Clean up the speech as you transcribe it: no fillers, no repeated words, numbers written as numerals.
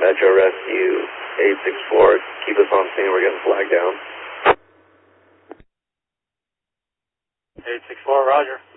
Metro Rescue 864, keep us on scene, we're getting flagged down. 864, roger.